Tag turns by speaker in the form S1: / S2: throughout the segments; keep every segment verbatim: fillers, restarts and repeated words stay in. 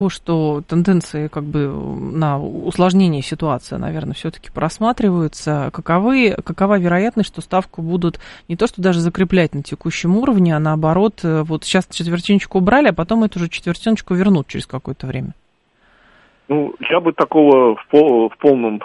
S1: что тенденции как бы на усложнение ситуации, наверное, все-таки просматриваются. Каковы, какова вероятность, что ставку будут не то что даже закреплять на текущем уровне, а наоборот, вот сейчас четвертиночку убрали, а потом эту же четвертиночку вернут через какое-то время?
S2: Ну, я бы такого в, пол, в полном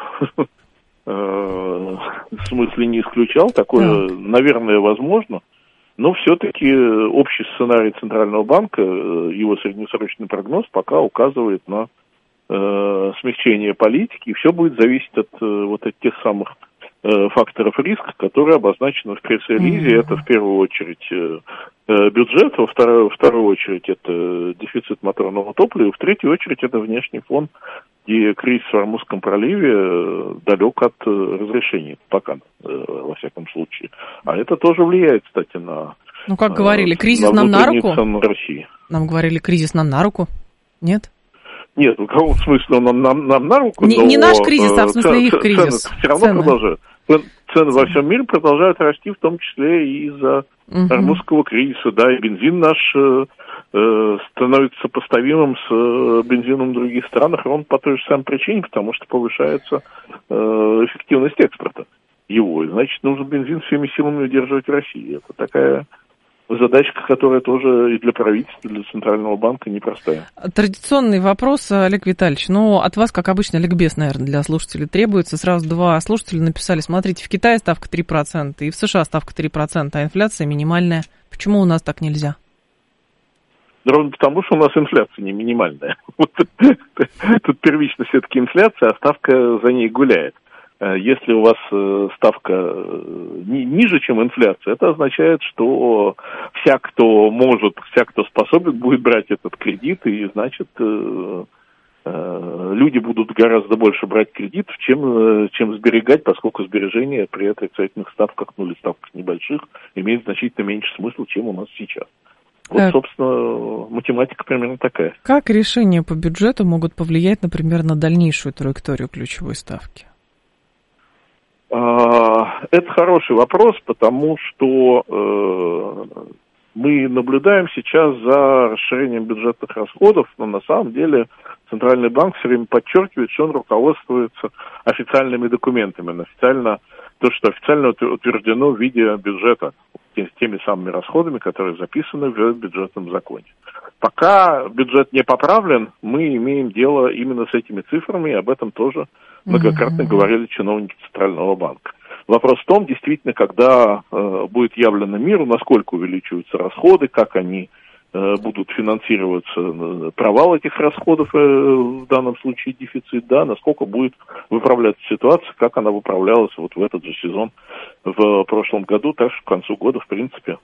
S2: смысле не исключал. Такое, наверное, возможно. Но все-таки общий сценарий Центрального банка, его среднесрочный прогноз пока указывает на э, смягчение политики, и все будет зависеть от э, вот от тех самых э, факторов риска, которые обозначены в пресс-релизе. Mm-hmm. Это в первую очередь э, бюджет, во вторую, во вторую очередь это дефицит моторного топлива, в третью очередь это внешний фон, где кризис в Ормузском проливе далек от разрешения, пока, во всяком случае. А это тоже влияет, кстати, на...
S1: Ну, как говорили, кризис
S2: на
S1: нам на руку?
S2: России.
S1: Нам говорили, кризис нам на руку? Нет?
S2: Нет, в каком смысле нам, нам, нам на руку?
S1: Не,
S2: но,
S1: не наш кризис, а в смысле
S2: цены,
S1: их кризис.
S2: Цены все равно цены. продолжают. Цены во всем мире продолжают расти, в том числе и из-за угу. Ормузского кризиса. Да, и бензин наш э, становится сопоставимым с э, бензином в других странах, ровно по той же самой причине, потому что повышается э, эффективность экспорта его. И, значит, нужно бензин всеми силами удерживать в России. Это такая задачка, которая тоже и для правительства, и для Центрального банка непростая.
S1: Традиционный вопрос, Олег Витальевич. Ну, от вас, как обычно, ликбез, наверное, для слушателей требуется. Сразу два слушателя написали, смотрите, в Китае ставка три процента, и в США ставка три процента, а инфляция минимальная. Почему у нас так нельзя?
S2: Ровно потому, что у нас инфляция не минимальная. Тут первично все-таки инфляция, а ставка за ней гуляет. Если у вас ставка ниже, чем инфляция, это означает, что вся, кто может, вся, кто способен, будет брать этот кредит, и, значит, люди будут гораздо больше брать кредитов, чем, чем сберегать, поскольку сбережения при отрицательных ставках, ну или ставках небольших, имеют значительно меньше смысла, чем у нас сейчас. Вот, так. собственно, математика примерно такая.
S1: Как решения по бюджету могут повлиять, например, на дальнейшую траекторию ключевой ставки?
S2: Это хороший вопрос, потому что э, мы наблюдаем сейчас за расширением бюджетных расходов, но на самом деле Центральный банк все время подчеркивает, что он руководствуется официальными документами. Официально, то, что официально утверждено в виде бюджета, с теми самыми расходами, которые записаны в бюджетном законе. Пока бюджет не поправлен, мы имеем дело именно с этими цифрами, и об этом тоже многократно mm-hmm. говорили чиновники Центрального банка. Вопрос в том, действительно, когда э, будет явлено миру, насколько увеличиваются расходы, как они э, будут финансироваться, э, провал этих расходов, э, в данном случае дефицит, да, насколько будет выправляться ситуация, как она выправлялась вот в этот же сезон в прошлом году, так что к концу года, в принципе,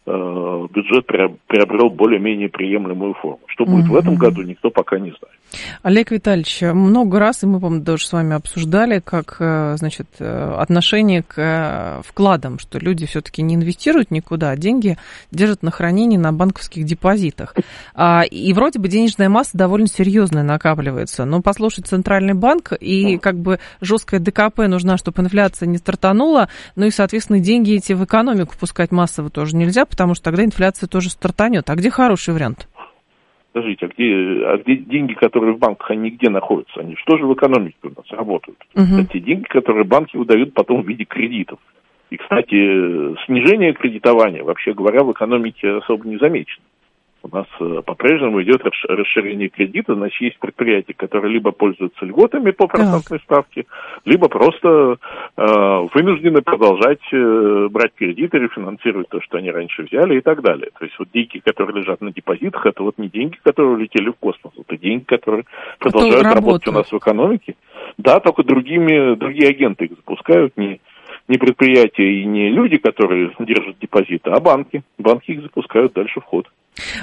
S2: э, бюджет приобрел более-менее приемлемую форму. Что будет mm-hmm. в этом году, никто пока не знает.
S1: Олег Витальевич, много раз, и мы, по-моему, даже с вами обсуждали, как, значит, отношение к вкладам, что люди все-таки не инвестируют никуда, а деньги держат на хранении на банковских депозитах. И вроде бы денежная масса довольно серьезная накапливается, но послушать Центральный банк, и как бы жесткая ДКП нужна, чтобы инфляция не стартанула, ну и, соответственно, деньги эти в экономику пускать массово тоже нельзя, потому что тогда инфляция тоже стартанет. А где хороший вариант?
S2: Скажите, а где, а где деньги, которые в банках, они где находятся? Они что же в экономике у нас работают? Uh-huh. Это те деньги, которые банки выдают потом в виде кредитов. И, кстати, снижение кредитования, вообще говоря, в экономике особо не замечено. У нас по-прежнему идет расширение кредита, значит, есть предприятия, которые либо пользуются льготами по процентной так. ставке, либо просто э, вынуждены продолжать э, брать кредиты, рефинансировать то, что они раньше взяли и так далее. То есть вот деньги, которые лежат на депозитах, это вот не деньги, которые улетели в космос, это деньги, которые продолжают работать у нас в экономике. Да, только другими, другие агенты их запускают, не, не предприятия и не люди, которые держат депозиты, а банки. Банки их запускают дальше в ход.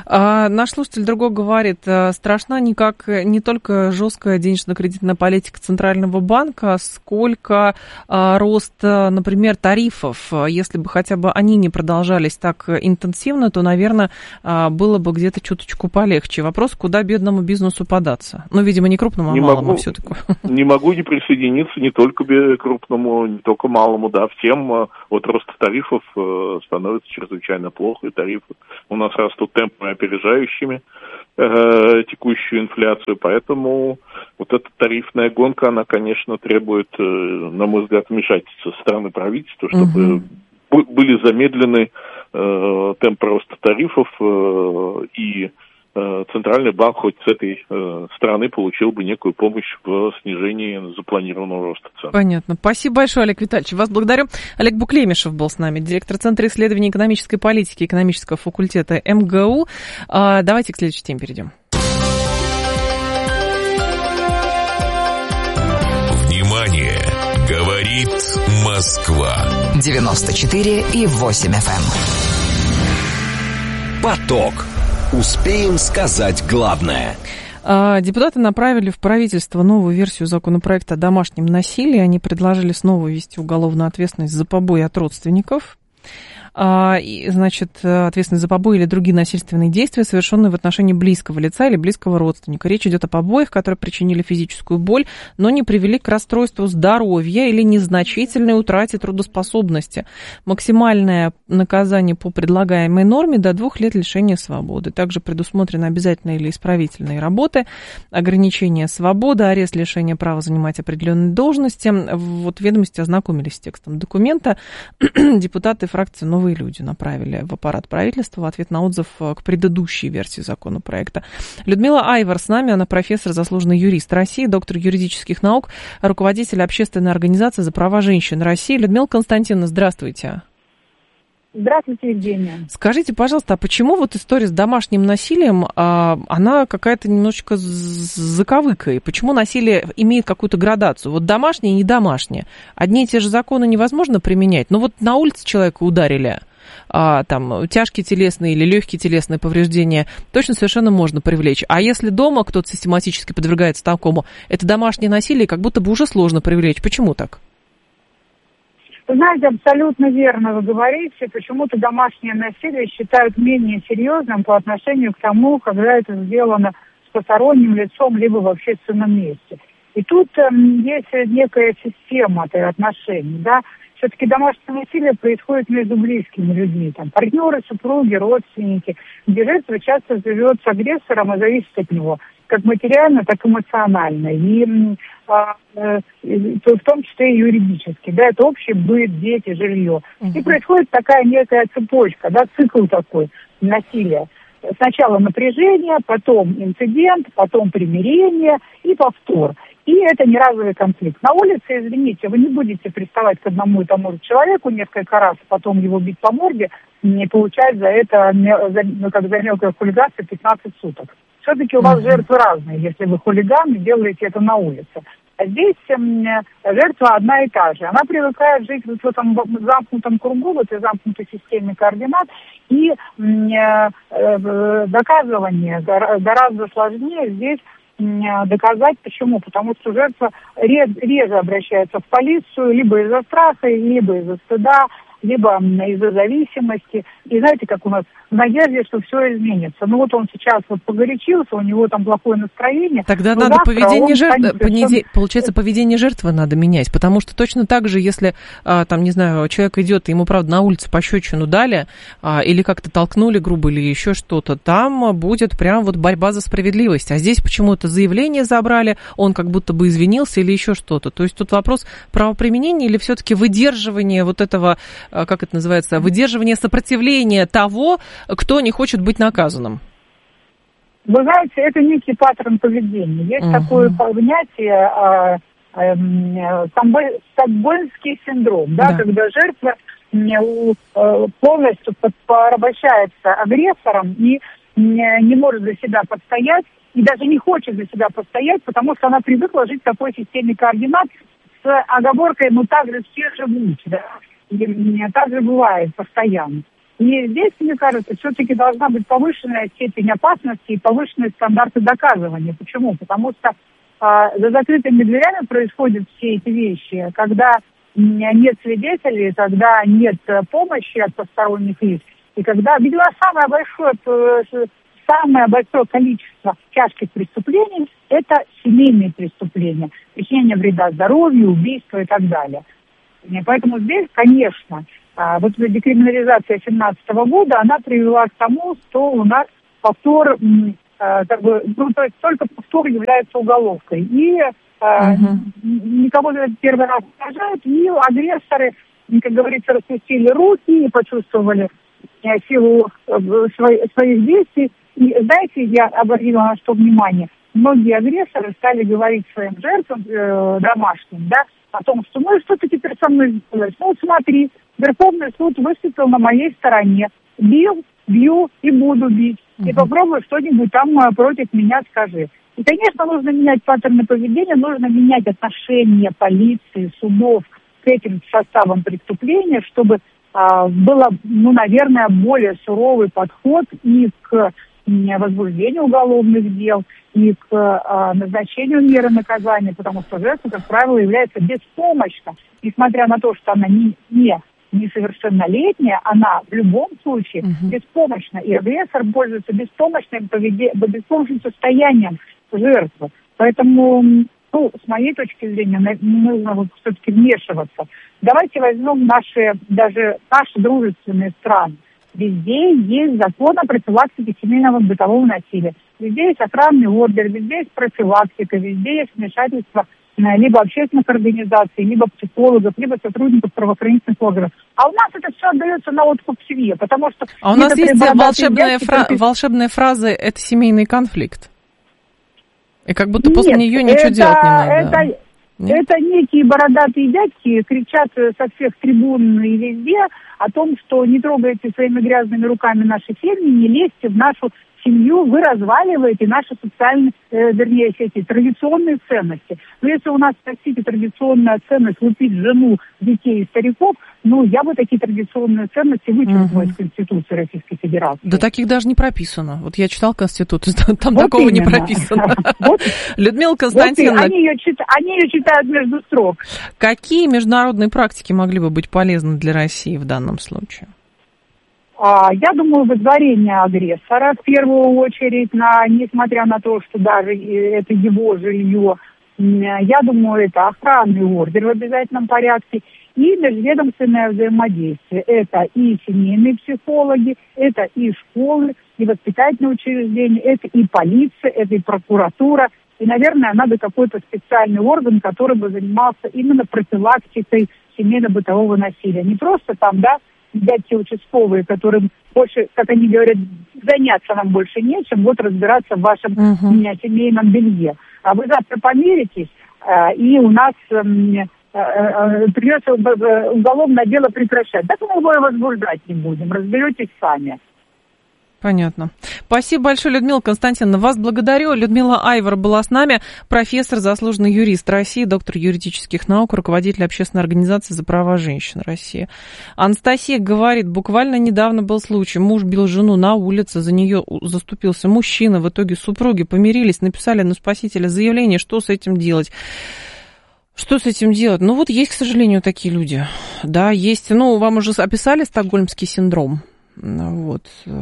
S1: А, наш слушатель другой говорит, страшна никак не только жесткая денежно-кредитная политика Центрального банка, сколько а, рост, например, тарифов. Если бы хотя бы они не продолжались так интенсивно, то, наверное, а, было бы где-то чуточку полегче. Вопрос, куда бедному бизнесу податься? Ну, видимо, не крупному, а не малому могу, все-таки. Не могу не присоединиться не только крупному, не только малому, да, всем от роста тарифов становится чрезвычайно плохо, и тарифы у нас растут темпами
S2: темпами, опережающими э, текущую инфляцию. Поэтому вот эта тарифная гонка, она, конечно, требует, э, на мой взгляд, вмешательства со стороны правительства, чтобы угу. были замедлены э, темпы роста тарифов э, и Центральный банк хоть с этой э, стороны получил бы некую помощь в снижении запланированного роста цен.
S1: Понятно. Спасибо большое, Олег Витальевич. Вас благодарю. Олег Буклемишев был с нами, директор Центра исследований экономической политики экономического факультета эм гэ у. А, давайте к следующей теме перейдем.
S3: Внимание! Говорит Москва.
S4: девяносто четыре и восемь эф эм.
S3: Поток. Успеем сказать главное.
S1: Депутаты направили в правительство новую версию законопроекта о домашнем насилии. Они предложили снова ввести уголовную ответственность за побои от родственников. И, значит, ответственность за побои или другие насильственные действия, совершенные в отношении близкого лица или близкого родственника. Речь идет о побоях, которые причинили физическую боль, но не привели к расстройству здоровья или незначительной утрате трудоспособности. Максимальное наказание по предлагаемой норме до двух лет лишения свободы. Также предусмотрены обязательные или исправительные работы, ограничение свободы, арест, лишение права занимать определенные должности. Вот ведомости ознакомились с текстом документа. Депутаты фракции «Новые люди» направили в аппарат правительства в ответ на отзыв к предыдущей версии законопроекта. Людмила Айвар с нами, она профессор, заслуженный юрист России, доктор юридических наук, руководитель общественной организации за права женщин России. Людмила Константиновна, здравствуйте.
S5: Здравствуйте, Евгения.
S1: Скажите, пожалуйста, а почему вот история с домашним насилием, а, она какая-то немножечко с заковыкой? Почему насилие имеет какую-то градацию? Вот домашнее и не домашнее. Одни и те же законы невозможно применять, но вот на улице человека ударили, а, там, тяжкие телесные или легкие телесные повреждения, точно совершенно можно привлечь. А если дома кто-то систематически подвергается такому, это домашнее насилие, как будто бы уже сложно привлечь. Почему так?
S5: Вы знаете, абсолютно верно вы говорите. Почему-то домашнее насилие считают менее серьезным по отношению к тому, когда это сделано с посторонним лицом, либо в общественном месте. И тут э, есть некая система отношений, да. Все-таки домашнее насилие происходит между близкими людьми, там, партнеры, супруги, родственники, где жертва часто живет с агрессором и зависит от него, как материально, так и эмоционально, и, а, э, в том числе и юридически, да, это общий быт, дети, жилье. Uh-huh. И происходит такая некая цепочка, да, цикл такой насилия. Сначала напряжение, потом инцидент, потом примирение и повтор. И это не разовый конфликт. На улице, извините, вы не будете приставать к одному и тому же человеку несколько раз, потом его бить по морде, не получать за это, за, ну, как за мелкое хулиганство, пятнадцать суток. Все-таки у вас жертвы разные, если вы хулиган и делаете это на улице. А здесь э, жертва одна и та же. Она привыкает жить в этом замкнутом кругу, в этой замкнутой системе координат, и э, э, доказывание гораздо сложнее здесь доказать. Почему? Потому что жертва реже обращается в полицию, либо из-за страха, либо из-за стыда, либо из-за зависимости. И знаете, как у нас в надежде, что все изменится. Ну вот он сейчас вот погорячился, у него там плохое настроение.
S1: Тогда надо поведение жертвы, совершенно... получается, поведение жертвы надо менять, потому что точно так же, если, там, не знаю, человек идет, ему, правда, на улице пощечину дали, или как-то толкнули грубо, или еще что-то, там будет прям вот борьба за справедливость. А здесь почему-то заявление забрали, он как будто бы извинился или еще что-то. То есть тут вопрос правоприменения или все-таки выдерживания вот этого, как это называется, выдерживания сопротивления того, кто не хочет быть наказанным?
S5: Вы знаете, это некий паттерн поведения. Есть uh-huh. такое понятие а, а, стокгольмский синдром, да, да. Когда жертва полностью порабощается агрессором и не может за себя подстоять, и даже не хочет за себя постоять, потому что она привыкла жить в такой системе координат с оговоркой, ну так же все живут, да, и так же бывает постоянно. И здесь, мне кажется, все-таки должна быть повышенная степень опасности и повышенные стандарты доказывания. Почему? Потому что а, за закрытыми дверями происходят все эти вещи, когда нет свидетелей, когда нет помощи от посторонних лиц, и когда, видимо, самое большое, самое большое количество тяжких преступлений – это семейные преступления, причинение вреда здоровью, убийства и так далее. И поэтому здесь, конечно, вот эта декриминализация две тысячи семнадцатого года, она привела к тому, что у нас повтор, как бы, ну, то есть только повтор является уголовкой. И uh-huh. никого за это первый раз не сажают, и агрессоры, как говорится, распустили руки и почувствовали силу своих действий. И знаете, я обратила на что внимание, многие агрессоры стали говорить своим жертвам э, домашним, да, о том, что ну и что ты теперь со мной сделаешь? Ну смотри, Верховный суд выступил на моей стороне, бил, бью и буду бить. И попробуй что-нибудь там против меня скажи. И, конечно, нужно менять паттерны поведения, нужно менять отношение полиции, судов к этим составам преступления, чтобы а, было, ну, наверное, более суровый подход и к возбуждению уголовных дел, и к а, назначению меры наказания, потому что жертва, как правило, является беспомощна. Несмотря на то, что она не, не несовершеннолетняя, она в любом случае uh-huh. беспомощна. И агрессор пользуется беспомощным, поведе... беспомощным состоянием жертвы. Поэтому, ну, с моей точки зрения, нужно вот все-таки вмешиваться. Давайте возьмем наши, даже наши дружественные страны. Везде есть закон о профилактике семейного бытового насилия. Везде есть охранный ордер, везде есть профилактика, везде есть вмешательство либо общественных организаций, либо психологов, либо сотрудников правоохранительных органов. А у нас это все отдается на откуп семье, потому что...
S1: А у нас есть волшебная, фра... терпи... волшебная фраза «это семейный конфликт». И как будто Нет, после нее ничего это, делать не надо.
S5: Это... Это некие бородатые дядьки кричат со всех трибун и везде о том, что не трогайте своими грязными руками наши семьи, не лезьте в нашу семью, вы разваливаете наши социальные, э, вернее, эти традиционные ценности. Но если у нас, простите, традиционная ценность лупить жену, детей и стариков, ну, я бы такие традиционные ценности вычеркнула угу. из Конституции Российской Федерации.
S1: Да таких даже не прописано. Вот я читал Конституцию, там вот такого именно. Не прописано. Людмила Константиновна...
S5: Они ее читают между строк.
S1: Какие международные практики могли бы быть полезны для России в данном случае?
S5: Я думаю, выдворение агрессора в первую очередь, на, несмотря на то, что даже это его жилье, я думаю, это охранный ордер в обязательном порядке и межведомственное взаимодействие. Это и семейные психологи, это и школы, и воспитательные учреждения, это и полиция, это и прокуратура. И, наверное, надо какой-то специальный орган, который бы занимался именно профилактикой семейно-бытового насилия. Не просто там, да, дядьки участковые, которым больше, как они говорят, заняться нам больше нечем, вот разбираться в вашем uh-huh. семейном белье. А вы завтра помиритесь, и у нас придется уголовное дело прекращать. Так мы его и возбуждать не будем, разберетесь сами.
S1: Понятно. Спасибо большое, Людмила Константиновна. Вас благодарю. Людмила Айвар была с нами, профессор, заслуженный юрист России, доктор юридических наук, руководитель общественной организации «За права женщин России». Анастасия говорит, буквально недавно был случай. Муж бил жену на улице, за нее заступился мужчина. В итоге супруги помирились, написали на спасителя заявление, что с этим делать. Что с этим делать? Ну вот есть, к сожалению, такие люди. Да, есть. Ну, вам уже описали стокгольмский синдром. Вот,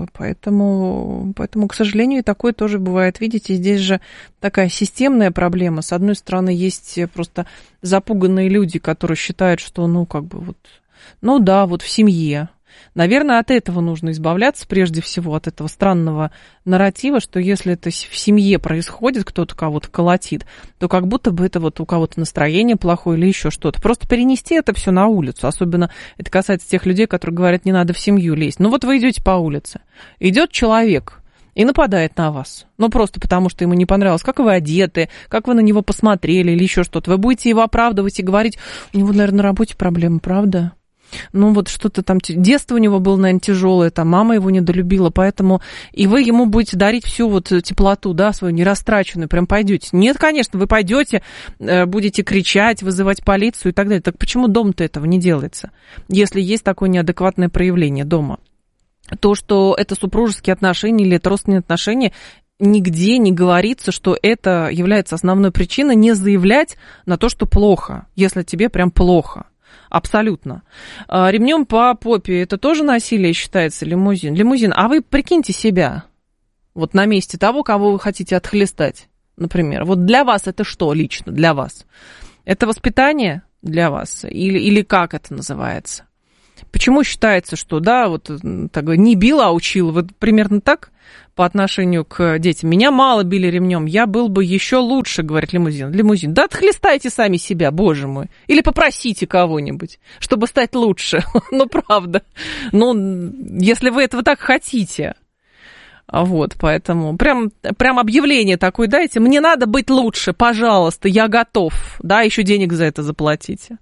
S1: поэтому, поэтому, к сожалению, и такое тоже бывает. Видите, здесь же такая системная проблема. С одной стороны, есть просто запуганные люди, которые считают, что, ну, как бы вот, ну да, вот в семье. Наверное, от этого нужно избавляться, прежде всего, от этого странного нарратива, что если это в семье происходит, кто-то кого-то колотит, то как будто бы это вот у кого-то настроение плохое или еще что-то. Просто перенести это все на улицу. Особенно это касается тех людей, которые говорят, не надо в семью лезть. Ну вот вы идете по улице, идет человек и нападает на вас. Ну просто потому, что ему не понравилось, как вы одеты, как вы на него посмотрели или еще что-то. Вы будете его оправдывать и говорить, у него, наверное, на работе проблемы, правда? Ну, вот что-то там, детство у него было, наверное, тяжелое, там мама его недолюбила, поэтому и вы ему будете дарить всю вот теплоту, да, свою нерастраченную, прям пойдете. Нет, конечно, вы пойдете, будете кричать, вызывать полицию и так далее. Так почему дома-то этого не делается, если есть такое неадекватное проявление дома? То, что это супружеские отношения или это родственные отношения, нигде не говорится, что это является основной причиной не заявлять на то, что плохо, если тебе прям плохо. Абсолютно. Ремнем по попе, это тоже насилие считается, лимузин? Лимузин, а вы прикиньте себя, вот на месте того, кого вы хотите отхлестать, например. Вот для вас это что лично, для вас? Это воспитание для вас? Или, или как это называется? Почему считается, что, да, вот так, не бил, а учил? Вот примерно так по отношению к детям. Меня мало били ремнем, я был бы еще лучше, говорит лимузин. Лимузин. Да отхлестайте сами себя, боже мой. Или попросите кого-нибудь, чтобы стать лучше. Ну, правда. Ну, если вы этого так хотите. Вот, поэтому прям, прям объявление такое дайте. Мне надо быть лучше, пожалуйста, я готов. Да, еще денег за это заплатите.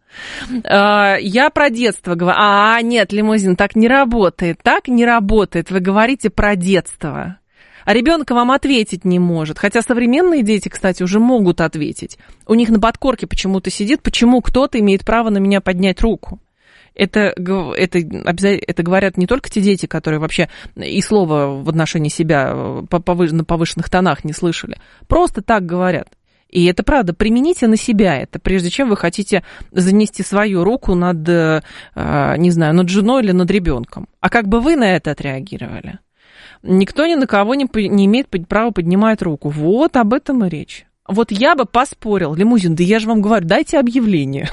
S1: Я про детство говорю. А, нет, лимузин, так не работает. Так не работает. Вы говорите про детство. А ребенок вам ответить не может. Хотя современные дети, кстати, уже могут ответить. У них на подкорке почему-то сидит, почему кто-то имеет право на меня поднять руку. Это, это, это говорят не только те дети, которые вообще и слова в отношении себя на повышенных тонах не слышали. Просто так говорят. И это правда. Примените на себя это, прежде чем вы хотите занести свою руку над, не знаю, над женой или над ребенком. А как бы вы на это отреагировали? Никто ни на кого не, не имеет права поднимать руку. Вот об этом и речь. Вот я бы поспорил, лимузин, да я же вам говорю, дайте объявление.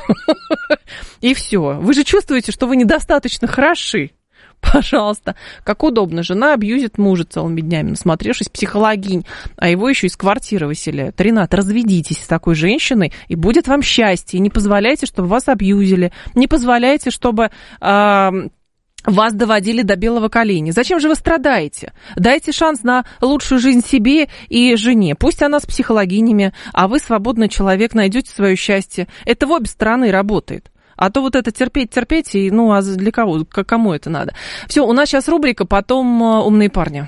S1: И все. Вы же чувствуете, что вы недостаточно хороши. Пожалуйста. Как удобно. Жена абьюзит мужа целыми днями, насмотревшись психологинь, а его еще из квартиры выселяют. Ренат, разведитесь с такой женщиной, и будет вам счастье. Не позволяйте, чтобы вас абьюзили. Не позволяйте, чтобы... А, вас доводили до белого коленя. Зачем же вы страдаете? Дайте шанс на лучшую жизнь себе и жене. Пусть она с психологинями, а вы, свободный человек, найдете свое счастье. Это в обе стороны работает. А то вот это терпеть, терпеть, и ну а для кого? Кому это надо? Все, у нас сейчас рубрика, потом «Умные парни».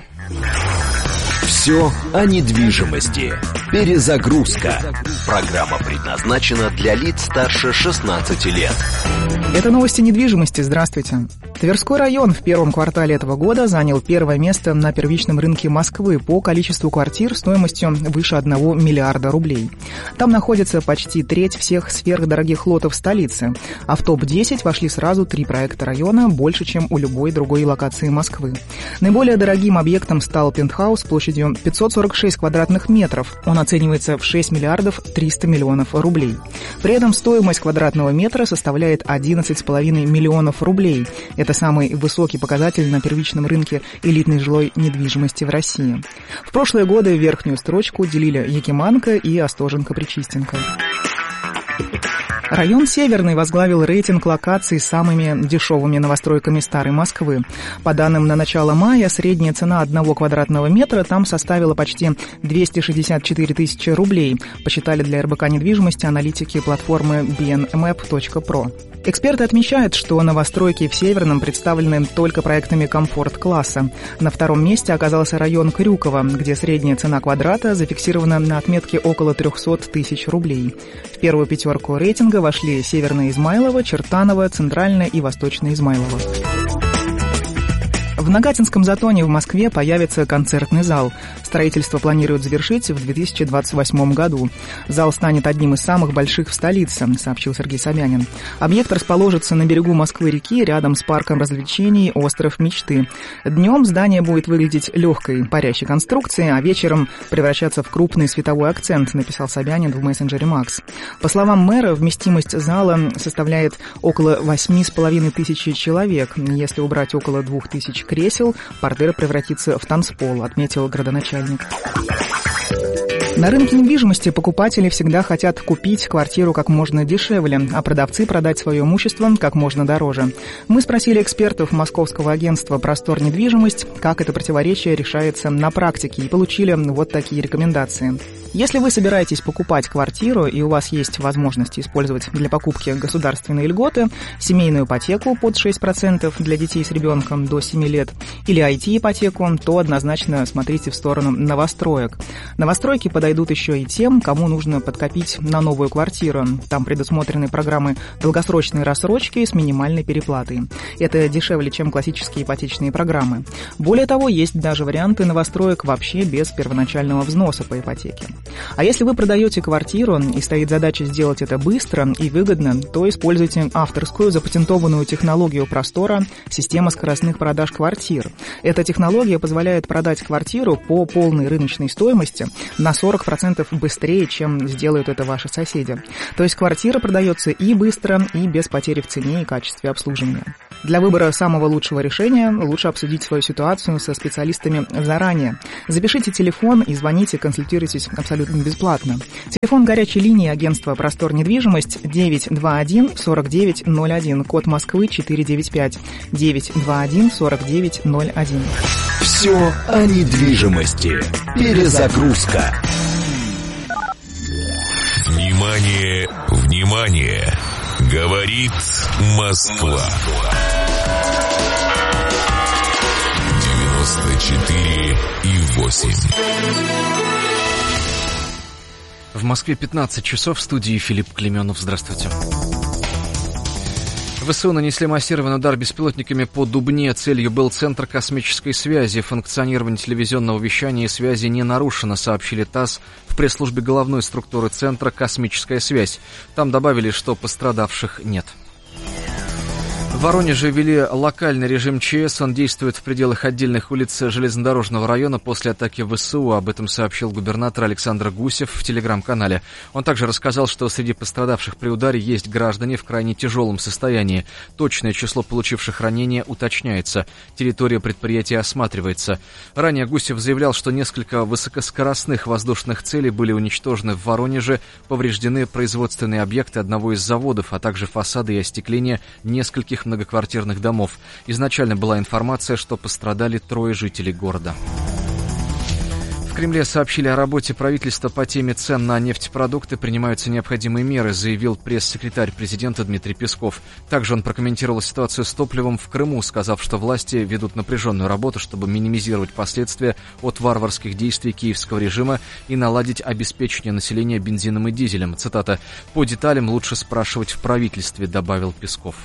S3: Все о недвижимости. Перезагрузка. Программа предназначена для лиц старше шестнадцати лет.
S6: Это новости недвижимости. Здравствуйте. Тверской район в первом квартале этого года занял первое место на первичном рынке Москвы по количеству квартир стоимостью выше одного миллиарда рублей. Там находится почти треть всех сверхдорогих лотов столицы, а в топ десять вошли сразу три проекта района, больше, чем у любой другой локации Москвы. Наиболее дорогим объектом стал пентхаус площадью пятьсот сорок шесть квадратных метров. Он оценивается в шесть миллиардов триста миллионов рублей. При этом стоимость квадратного метра составляет одиннадцать с половиной миллионов рублей. Это самый высокий показатель на первичном рынке элитной жилой недвижимости в России. В прошлые годы верхнюю строчку делили Якиманка и Остоженко-Причистенко. Район Северный возглавил рейтинг локаций с самыми дешевыми новостройками старой Москвы. По данным на начало мая, средняя цена одного квадратного метра там составила почти двести шестьдесят четыре тысячи рублей, посчитали для эр бэ ка недвижимости аналитики платформы би эн мэп точка про. Эксперты отмечают, что новостройки в Северном представлены только проектами комфорт-класса. На втором месте оказался район Крюково, где средняя цена квадрата зафиксирована на отметке около триста тысяч рублей. В первую пятерку рейтинга вошли Северное Измайлово, Чертаново, Центральное и Восточное Измайлово. В Нагатинском затоне в Москве появится концертный зал. Строительство планируют завершить в две тысячи двадцать восьмом году. Зал станет одним из самых больших в столице, сообщил Сергей Собянин. Объект расположится на берегу Москвы-реки, рядом с парком развлечений «Остров мечты». Днем здание будет выглядеть легкой, парящей конструкцией, а вечером превращаться в крупный световой акцент, написал Собянин в мессенджере Макс. По словам мэра, вместимость зала составляет около восемь с половиной тысячи человек. Если убрать около двух тысяч кресел, портер превратится в танцпол, отметил градоначальник. На рынке недвижимости покупатели всегда хотят купить квартиру как можно дешевле, а продавцы продать свое имущество как можно дороже. Мы спросили экспертов московского агентства «Простор недвижимость», как это противоречие решается на практике, и получили вот такие рекомендации. Если вы собираетесь покупать квартиру и у вас есть возможность использовать для покупки государственные льготы, семейную ипотеку под шесть процентов для детей с ребенком до семи лет или ай ти-ипотеку, то однозначно смотрите в сторону новостроек. Новостройки подойдут еще и тем, кому нужно подкопить на новую квартиру. Там предусмотрены программы долгосрочной рассрочки с минимальной переплатой. Это дешевле, чем классические ипотечные программы. Более того, есть даже варианты новостроек вообще без первоначального взноса по ипотеке. А если вы продаете квартиру и стоит задача сделать это быстро и выгодно, то используйте авторскую запатентованную технологию Простора «Система скоростных продаж квартир». Эта технология позволяет продать квартиру по полной рыночной стоимости на сорок сорок процентов быстрее, чем сделают это ваши соседи. То есть квартира продается и быстро, и без потери в цене и качестве обслуживания. Для выбора самого лучшего решения лучше обсудить свою ситуацию со специалистами заранее. Запишите телефон и звоните, консультируйтесь абсолютно бесплатно. Телефон горячей линии агентства «Простор недвижимость» девять два один сорок девять ноль один, код Москвы четыреста девяносто пять, девять два один сорок девять ноль один.
S3: Все о недвижимости. Перезагрузка.
S7: Внимание, внимание! Говорит Москва. девяносто четыре и восемь.
S8: В Москве пятнадцать часов, в студии Филипп Клеменов. Здравствуйте. ВСУ нанесли массированный удар беспилотниками по Дубне. Целью был Центр космической связи. Функционирование телевизионного вещания и связи не нарушено, сообщили ТАСС в пресс-службе головной структуры Центра «Космическая связь». Там добавили, что пострадавших нет. В Воронеже ввели локальный режим ЧС. Он действует в пределах отдельных улиц железнодорожного района после атаки ВСУ. Об этом сообщил губернатор Александр Гусев в телеграм-канале. Он также рассказал, что среди пострадавших при ударе есть граждане в крайне тяжелом состоянии. Точное число получивших ранения уточняется. Территория предприятия осматривается. Ранее Гусев заявлял, что несколько высокоскоростных воздушных целей были уничтожены в Воронеже, повреждены производственные объекты одного из заводов, а также фасады и остекление нескольких многоквартирных домов. Изначально была информация, что пострадали трое жителей города. В Кремле сообщили о работе правительства по теме цен на нефтепродукты. Принимаются необходимые меры, заявил пресс-секретарь президента Дмитрий Песков. Также он прокомментировал ситуацию с топливом в Крыму, сказав, что власти ведут напряженную работу, чтобы минимизировать последствия от варварских действий киевского режима и наладить обеспечение населения бензином и дизелем. Цитата: «По деталям лучше спрашивать в правительстве», добавил Песков.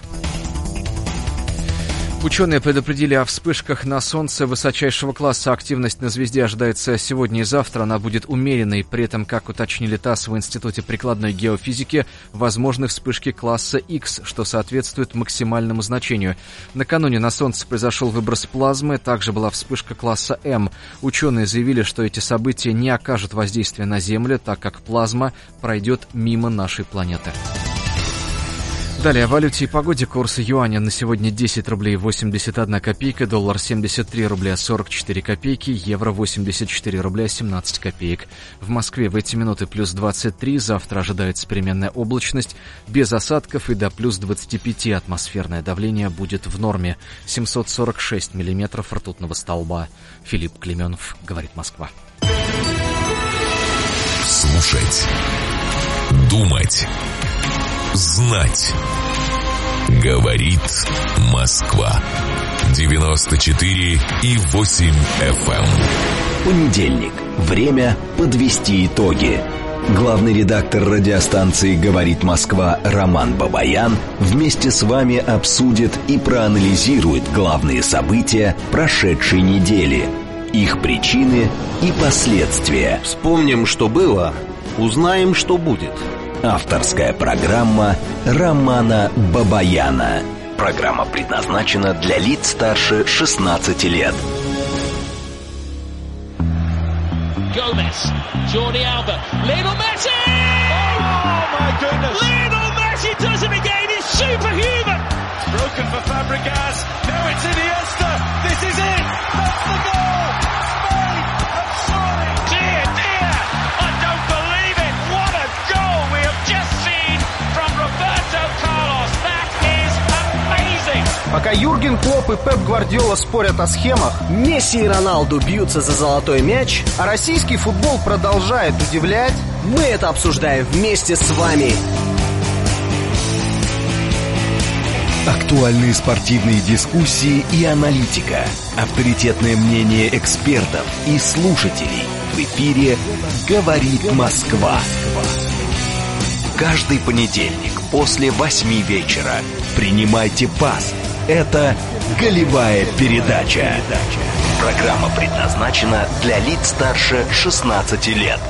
S8: Ученые предупредили о вспышках на Солнце высочайшего класса. Активность на звезде ожидается сегодня и завтра. Она будет умеренной. При этом, как уточнили ТАСС в Институте прикладной геофизики, возможны вспышки класса X, что соответствует максимальному значению. Накануне на Солнце произошел выброс плазмы. Также была вспышка класса М. Ученые заявили, что эти события не окажут воздействия на Землю, так как плазма пройдет мимо нашей планеты. Далее о валюте и погоде. Курс юаня на сегодня десять рублей восемьдесят одна копейка, доллар семьдесят три рубля сорок четыре копейки, евро восемьдесят четыре рубля семнадцать копеек. В Москве в эти минуты плюс двадцать три, завтра ожидается переменная облачность, без осадков и до плюс двадцати пяти. Атмосферное давление будет в норме. семьсот сорок шесть миллиметров ртутного столба. Филипп Клеменов, говорит Москва.
S7: Слушать, думать, знать. Говорит Москва. девяносто четыре и восемь эф эм.
S3: Понедельник. Время подвести итоги. Главный редактор радиостанции «Говорит Москва» Роман Бабаян вместе с вами обсудит и проанализирует главные события прошедшей недели, их причины и последствия.
S9: Вспомним, что было, узнаем, что будет.
S3: Авторская программа Романа Бабаяна. Программа предназначена для лиц старше шестнадцати лет.
S10: Gomez, Jordi Alba, Lionel Messi! Oh my goodness! Lionel Messi does it again. It's superhuman. It's broken for Fabregas. Now it's Iniesta. This is it. That's the goal. Spain have scored. Dear, dear, I don't believe it. What a goal we have just seen from Roberto Carlos. That is amazing.
S11: Пока Юрген Клопп и Пеп Гвардиола спорят о схемах,
S9: Месси и Роналду бьются за золотой мяч,
S11: а российский футбол продолжает удивлять,
S9: мы это обсуждаем вместе с вами.
S3: Актуальные спортивные дискуссии и аналитика. Авторитетное мнение экспертов и слушателей. В эфире «Говорит Москва». Каждый понедельник после восьми вечера принимайте пас. Это «Голевая передача». Программа предназначена для лиц старше шестнадцати лет.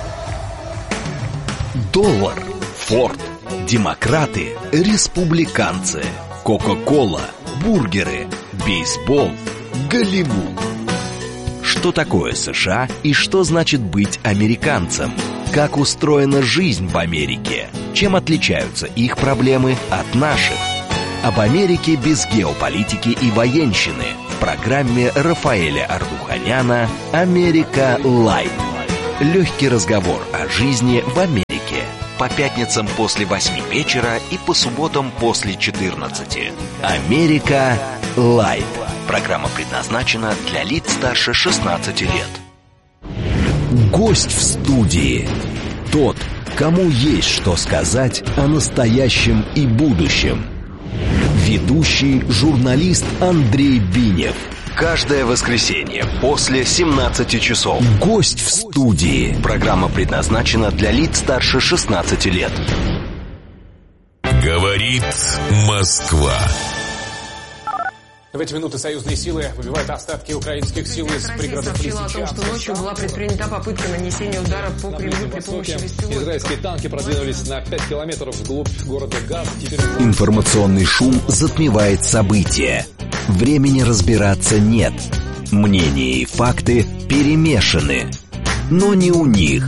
S3: Доллар, Форд, демократы, республиканцы, Кока-кола, бургеры, бейсбол, Голливуд. Что такое США и что значит быть американцем? Как устроена жизнь в Америке? Чем отличаются их проблемы от наших? Об Америке без геополитики и военщины в программе Рафаэля Ардуханяна «Америка Лайт». Легкий разговор о жизни в Америке. По пятницам после восьми вечера и по субботам после четырнадцати. «Америка Лайт». Программа предназначена для лиц старше шестнадцати лет. Гость в студии. Тот, кому есть что сказать о настоящем и будущем. Ведущий журналист Андрей Бинев. Каждое воскресенье после семнадцати часов. Гость в студии. Программа предназначена для лиц старше шестнадцати лет.
S7: Говорит Москва.
S12: В эти минуты союзные силы выбивают остатки украинских сил из пригородов Лисичанска.
S13: Россия сообщила о том, что ночью была предпринята попытка нанесения удара по Кремлю при помощи беспилотников.
S12: Израильские танки продвинулись на пять километров вглубь города Газ. Теперь...
S3: Информационный шум затмевает события. Времени разбираться нет. Мнения и факты перемешаны. Но не у них.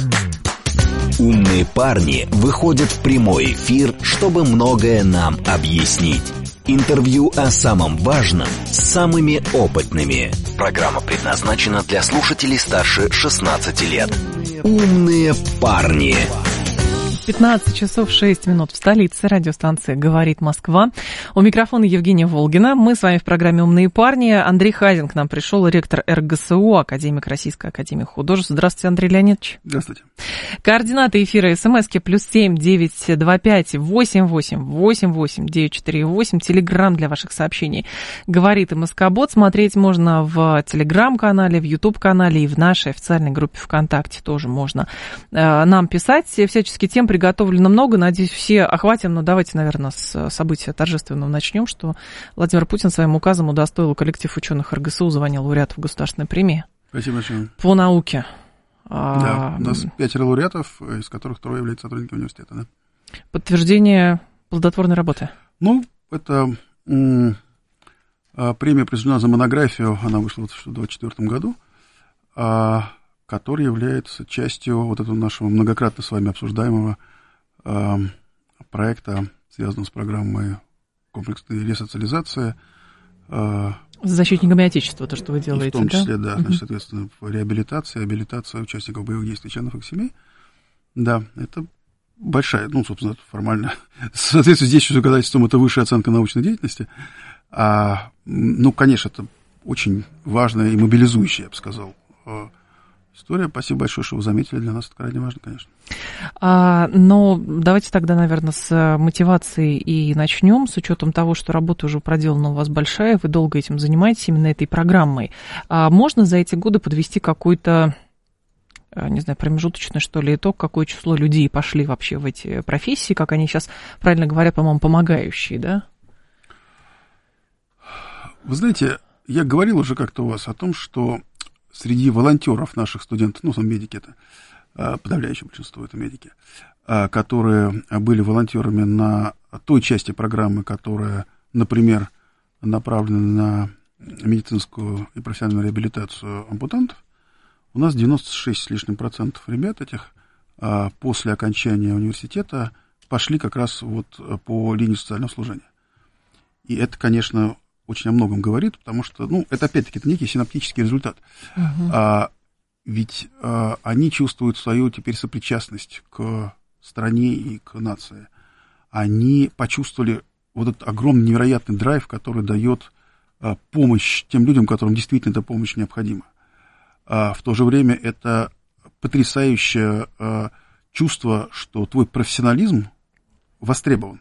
S3: Умные парни выходят в прямой эфир, чтобы многое нам объяснить. Интервью о самом важном с самыми опытными. Программа предназначена для слушателей старше шестнадцати лет. Умные парни.
S1: пятнадцать часов шесть минут в столице. Радиостанция «Говорит Москва». У микрофона Евгения Волгина. Мы с вами в программе «Умные парни». Андрей Хазин к нам пришел, ректор эр гэ эс у, академик Российской академии художеств. Здравствуйте, Андрей Леонидович.
S14: Здравствуйте.
S1: Координаты эфира смски плюс семь девятьсот двадцать пять восемьдесят восемь восемьдесят восемь девятьсот четыре восемь. Телеграм для ваших сообщений «Говорит и Москобот». Смотреть можно в телеграм-канале, в ютуб-канале и в нашей официальной группе ВКонтакте тоже можно э, нам писать. Всячески тем приготовлено много. Надеюсь, все охватим. Но давайте, наверное, с события торжественного начнем, что Владимир Путин своим указом удостоил коллектив ученых эр гэ эс у звания лауреатов государственной премии.
S14: Спасибо большое.
S1: По науке.
S14: Да, у нас пятеро лауреатов, из которых трое являются сотрудниками университета. Да.
S1: Подтверждение плодотворной работы.
S14: Ну, это м- премия присуждена за монографию, она вышла в две тысячи двадцать четвёртом году, а, который является частью вот этого нашего многократно с вами обсуждаемого а, проекта, связанного с программой комплексной ресоциализации. А,
S1: с защитниками Отечества, то, что вы делаете,
S14: в том числе,
S1: да,
S14: да, значит, соответственно, реабилитация, абилитация участников боевых действий, членов их семей. Да, это большая, ну, собственно, формально, в соответствии с действующим законодательством, это высшая оценка научной деятельности. А, ну, конечно, это очень важная и мобилизующая, я бы сказал, история. Спасибо большое, что вы заметили. Для нас это крайне важно, конечно.
S1: А, но давайте тогда, наверное, с мотивацией и начнем, с учетом того, что работа уже проделана у вас большая, вы долго этим занимаетесь, именно этой программой. А можно за эти годы подвести какой-то, не знаю, промежуточный, что ли, итог, какое число людей пошли вообще в эти профессии, как они сейчас, правильно говоря, по-моему, помогающие, да?
S14: Вы знаете, я говорил уже как-то у вас о том, что среди волонтеров наших студентов, ну, медики это, подавляющее большинство это медики, которые были волонтерами на той части программы, которая, например, направлена на медицинскую и профессиональную реабилитацию ампутантов, у нас девяносто шесть с лишним процентов ребят этих после окончания университета пошли как раз вот по линии социального служения. И это, конечно, очень о многом говорит, потому что, ну, это опять-таки это некий синаптический результат. Uh-huh. А, ведь а, они чувствуют свою теперь сопричастность к стране и к нации. Они почувствовали вот этот огромный невероятный драйв, который дает а, помощь тем людям, которым действительно эта помощь необходима. А, в то же время это потрясающее а, чувство, что твой профессионализм востребован.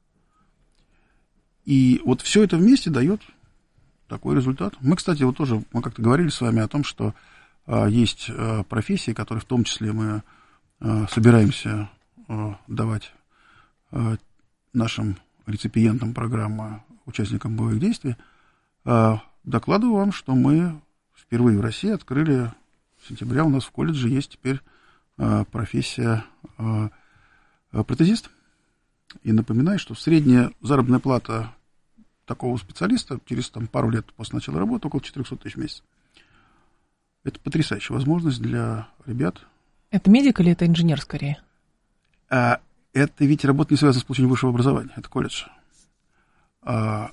S14: И вот все это вместе дает такой результат. Мы, кстати, вот тоже, мы как-то говорили с вами о том, что а, есть а, профессии, которые в том числе мы а, собираемся а, давать а, нашим реципиентам программы, участникам боевых действий. А, докладываю вам, что мы впервые в России открыли, в сентябре у нас в колледже есть теперь а, профессия а, протезист. И напоминаю, что средняя заработная плата такого специалиста через там, пару лет после начала работы около четыреста тысяч в месяц. Это потрясающая возможность для ребят.
S1: Это медик или это инженер скорее?
S14: А, это ведь работа не связана с получением высшего образования, это колледж. А,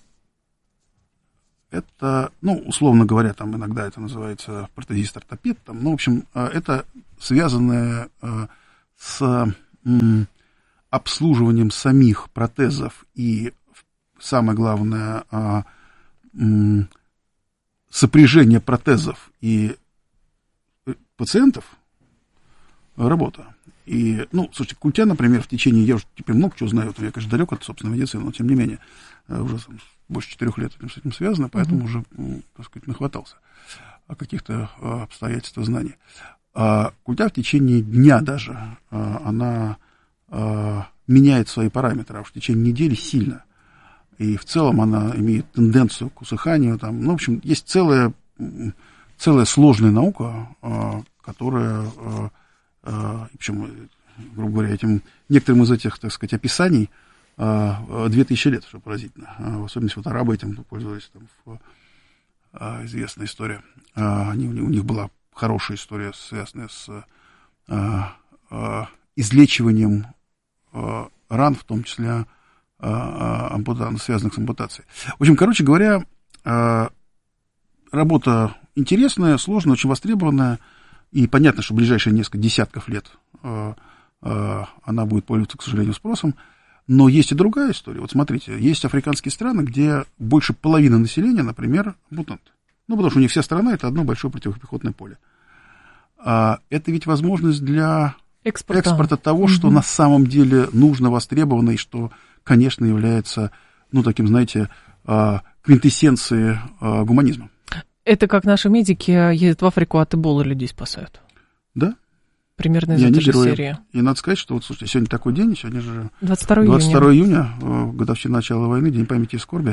S14: это, ну, условно говоря, там иногда это называется протезист-ортопед, там, ну, в общем, это связанное с м, обслуживанием самих протезов и, самое главное, а, м, сопряжение протезов и пациентов работа. И, ну, слушайте, Культя, например, в течение, я уже теперь много чего знаю, я, конечно, далек от собственной медицины, но, тем не менее, уже там, больше четырех лет с этим связано, поэтому uh-huh. уже, так сказать, нахватался каких-то обстоятельств и знаний. А Культя в течение дня даже, она меняет свои параметры, а уж в течение недели сильно. И в целом она имеет тенденцию к усыханию. Там, ну, в общем, есть целая, целая сложная наука, которая, причем, грубо говоря, этим, некоторым из этих, так сказать, описаний две тысячи лет, что поразительно. В особенности вот арабы этим пользовались. Там, известная история. Они, у них была хорошая история, связанная с излечиванием ран, в том числе связанных с ампутацией. В общем, короче говоря, работа интересная, сложная, очень востребованная, и понятно, что в ближайшие несколько десятков лет она будет пользоваться, к сожалению, спросом, но есть и другая история. Вот смотрите, есть африканские страны, где больше половины населения, например, ампутанты. Ну, потому что у них вся страна — это одно большое противопехотное поле. Это ведь возможность для экспорта, экспорта того, mm-hmm. что на самом деле нужно, востребовано, и что, конечно, является, ну, таким, знаете, квинтэссенцией гуманизма.
S1: Это как наши медики ездят в Африку, от Эболы людей спасают.
S14: Да.
S1: Примерно из этой же серии.
S14: И надо сказать, что вот, слушайте, сегодня такой день, сегодня же
S1: двадцать второго
S14: июня, годовщина начала войны, День памяти и скорби.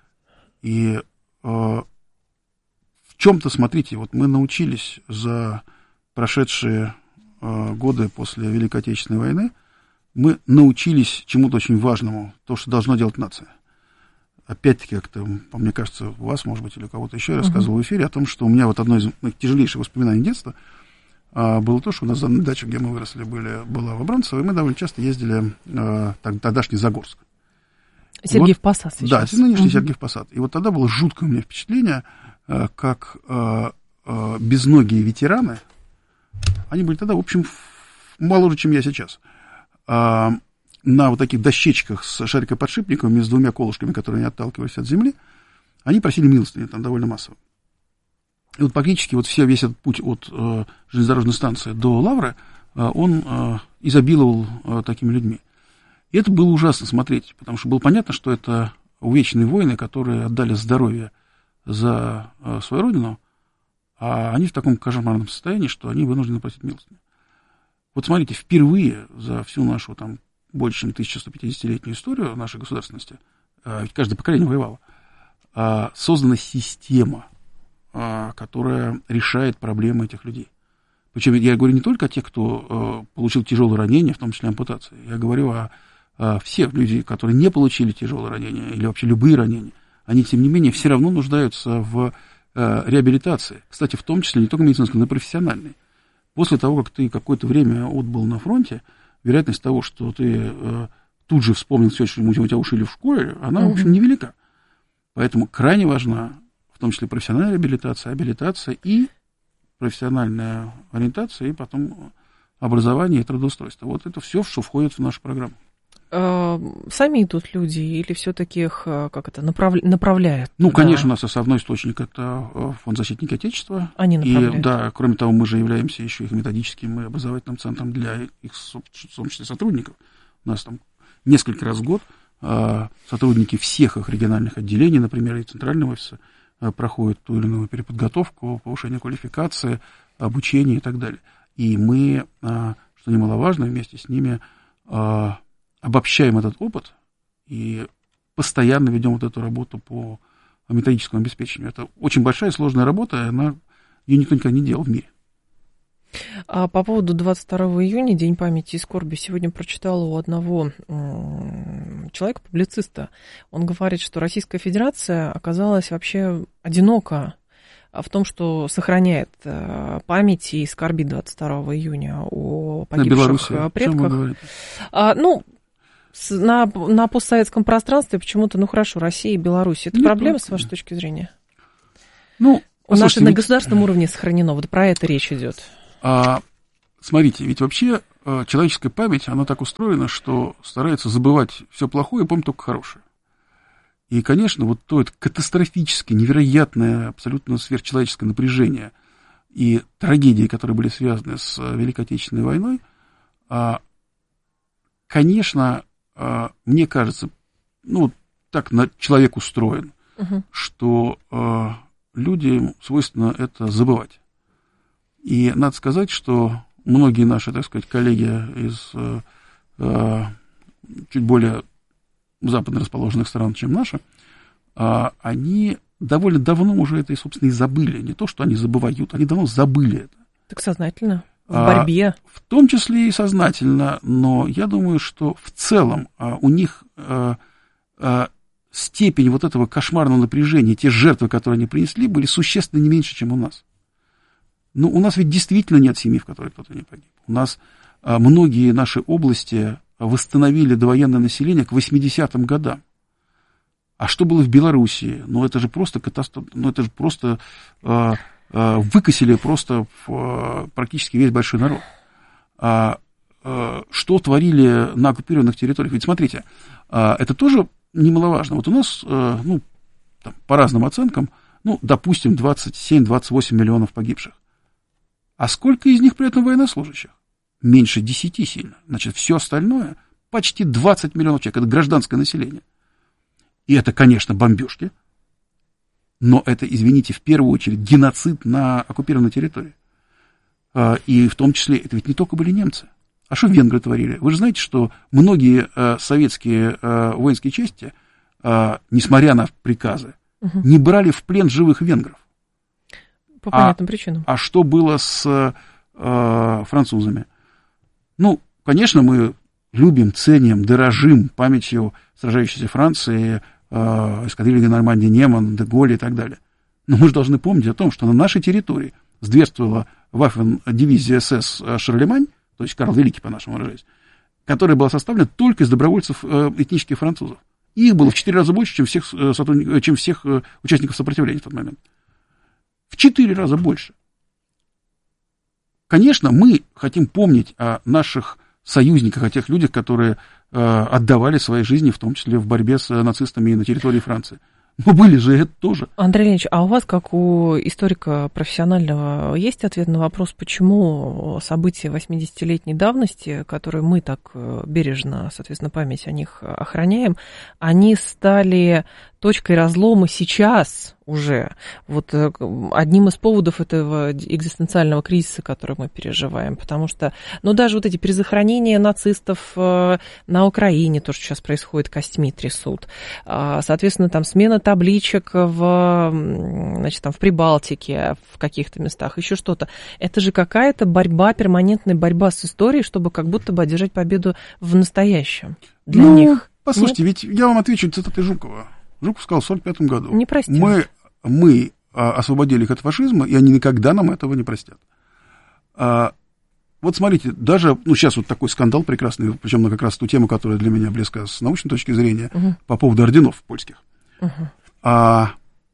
S14: И э, в чем-то, смотрите, вот мы научились за прошедшие э, годы после Великой Отечественной войны, мы научились чему-то очень важному, то, что должно делать нация. Опять-таки, как-то, мне кажется, у вас, может быть, или у кого-то еще я рассказывал uh-huh. в эфире о том, что у меня вот одно из тяжелейших воспоминаний детства а, было то, что у нас на даче, где мы выросли, были, была в Абрамцево, и мы довольно часто ездили а, тогдашний Загорск.
S1: Сергеев
S14: вот,
S1: Посад сейчас.
S14: Да, нынешний uh-huh. Сергеев Посад. И вот тогда было жуткое у меня впечатление, а, как а, а, безногие ветераны, они были тогда, в общем, моложе, чем я сейчас, а, на вот таких дощечках с шарикоподшипниками, с двумя колышками, которые они отталкивались от земли, они просили милостыню, там довольно массово. И вот практически вот все, весь этот путь от э, железнодорожной станции до Лавры, э, он э, изобиловал э, такими людьми. И это было ужасно смотреть, потому что было понятно, что это увечные воины, которые отдали здоровье за э, свою родину, а они в таком кошмарном состоянии, что они вынуждены просить милостыню. Вот смотрите, впервые за всю нашу там больше, чем тысяча сто пятидесятилетнюю историю нашей государственности, ведь каждое поколение воевало, создана система, которая решает проблемы этих людей. Причем я говорю не только о тех, кто получил тяжелые ранения, в том числе ампутации. Я говорю о, о всех людей, которые не получили тяжелые ранения или вообще любые ранения. Они, тем не менее, все равно нуждаются в реабилитации. Кстати, в том числе не только медицинской, но и профессиональной. После того, как ты какое-то время отбыл на фронте, вероятность того, что ты э, тут же вспомнил все, что у тебя ушили в школе, она, uh-huh. в общем, невелика. Поэтому крайне важна, в том числе профессиональная реабилитация, абилитация и профессиональная ориентация, и потом образование и трудоустройство. Вот это все, что входит в нашу программу.
S1: Сами идут люди или все-таки их как это, направ... направляют?
S14: Ну,
S1: да.
S14: конечно, у нас основной источник – это Фонд защитники Отечества.
S1: Они направляют.
S14: И, да, кроме того, мы же являемся еще их методическим и образовательным центром для их, в том числе, сотрудников. У нас там несколько раз в год сотрудники всех их региональных отделений, например, и центрального офиса, проходят ту или иную переподготовку, повышение квалификации, обучение и так далее. И мы, что немаловажно, вместе с ними обобщаем этот опыт и постоянно ведем вот эту работу по методическому обеспечению. Это очень большая сложная работа, и она, ее никто никогда не делал в мире.
S1: А по поводу двадцать второго июня, День памяти и скорби, сегодня прочитала у одного человека, публициста. Он говорит, что Российская Федерация оказалась вообще одинока в том, что сохраняет память и скорбит двадцать второго июня о погибших предках. А, ну, на, на постсоветском пространстве почему-то, ну хорошо, Россия и Беларусь. Это не проблема, с вашей точки зрения?
S14: Ну,
S1: у нас это на государственном уровне сохранено, вот про это речь идет.
S14: А, смотрите, ведь вообще человеческая память, она так устроена, что старается забывать все плохое и помнить только хорошее. И, конечно, вот то это катастрофическое, невероятное, абсолютно сверхчеловеческое напряжение и трагедии, которые были связаны с Великой Отечественной войной, конечно, мне кажется, ну, так человек устроен, угу. что людям свойственно это забывать. И надо сказать, что многие наши, так сказать, коллеги из чуть более западно расположенных стран, чем наши, они довольно давно уже это, собственно, и забыли. Не то, что они забывают, они давно забыли это.
S1: Так сознательно, в борьбе.
S14: А, в том числе и сознательно, но я думаю, что в целом а, у них а, а, степень вот этого кошмарного напряжения, те жертвы, которые они принесли, были существенно не меньше, чем у нас. Но у нас ведь действительно нет семьи, в которой кто-то не погиб. У нас а, многие наши области восстановили довоенное население к восьмидесятым годам. А что было в Белоруссии? Ну, это же просто катастрофа, ну, это же просто э, э, выкосили просто э, практически весь большой народ. А, э, что творили на оккупированных территориях? Ведь смотрите, э, это тоже немаловажно. Вот у нас, э, ну, там, по разным оценкам, ну, допустим, двадцать семь - двадцать восемь миллионов погибших. А сколько из них при этом военнослужащих? Меньше десяти сильно. Значит, все остальное, почти двадцать миллионов человек, это гражданское население. И это, конечно, бомбежки, но это, извините, в первую очередь геноцид на оккупированной территории. И в том числе, это ведь не только были немцы. А что венгры творили? Вы же знаете, что многие советские воинские части, несмотря на приказы, угу. не брали в плен живых венгров.
S1: По понятным а, причинам.
S14: А что было с э, французами? Ну, конечно, мы любим, ценим, дорожим памятью сражающейся Франции, э, эскадрильи Нормандии, Неман, де Голля и так далее. Но мы же должны помнить о том, что на нашей территории сдверствовала Ваффен-дивизия СС Шарлемань, то есть Карл Великий, по-нашему выражаясь, которая была составлена только из добровольцев э, этнических французов. И их было в четыре раза больше, чем всех, э, сотрудников, чем всех э, участников сопротивления в тот момент. В четыре раза больше. Конечно, мы хотим помнить о наших союзниках, о тех людях, которые э, отдавали свои жизни, в том числе в борьбе с нацистами на территории Франции. Но были же это тоже.
S1: Андрей Леонидович, а у вас, как у историка профессионального, есть ответ на вопрос, почему события восьмидесятилетней давности, которые мы так бережно, соответственно, память о них охраняем, они стали точкой разлома сейчас уже? Вот одним из поводов этого экзистенциального кризиса, который мы переживаем, потому что, ну, даже вот эти перезахоронения нацистов на Украине, то, что сейчас происходит, костьми трясут, соответственно, там смена табличек в, значит, там, в Прибалтике, в каких-то местах, еще что-то. Это же какая-то борьба, перманентная борьба с историей, чтобы как будто бы одержать победу в настоящем для
S14: ну,
S1: них.
S14: Послушайте, Нет? ведь я вам отвечу цитатой Жукова. Жуков сказал в сорок пятом году.
S1: Не простим.
S14: Мы, мы а, освободили их от фашизма, и они никогда нам этого не простят. А, вот смотрите, даже, ну, сейчас вот такой скандал прекрасный, причем на как раз ту тему, которая для меня близка с научной точки зрения, угу. по поводу орденов польских. Угу. А,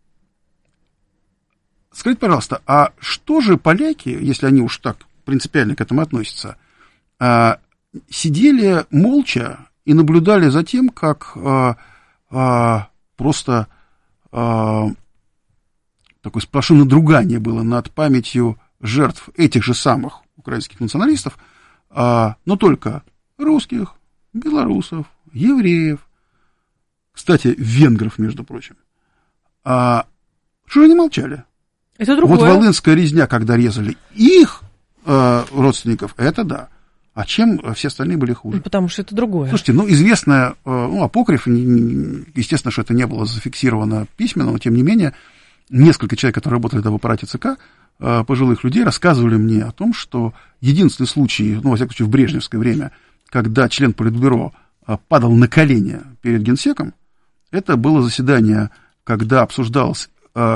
S14: скажите, пожалуйста, а что же поляки, если они уж так принципиально к этому относятся, а, сидели молча и наблюдали за тем, как а, а, просто а, такое сплошное надругание было над памятью жертв этих же самых украинских националистов, а, но только русских, белорусов, евреев, кстати, венгров, между прочим. А, что же они молчали?
S1: Это другое.
S14: Вот волынская резня, когда резали их а, родственников, это да. А чем все остальные были хуже?
S1: Потому что это другое.
S14: Слушайте, ну, известно, ну, апокриф, естественно, что это не было зафиксировано письменно, но, тем не менее, несколько человек, которые работали в аппарате ЦК, пожилых людей, рассказывали мне о том, что единственный случай, ну, во всяком случае, в брежневское время, когда член Политбюро падал на колени перед генсеком, это было заседание, когда обсуждалась